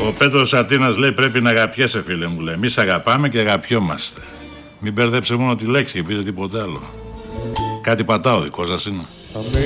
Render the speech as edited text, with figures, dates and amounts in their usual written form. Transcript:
Ο Πέτρος Σαρτίνας λέει πρέπει να αγαπιέσαι, φίλε μου, λέει. Εμείς αγαπάμε και αγαπιόμαστε. Μην μπερδέψε μόνο τη λέξη και πείτε τίποτα άλλο. Κάτι πατάω, δικό σας είναι.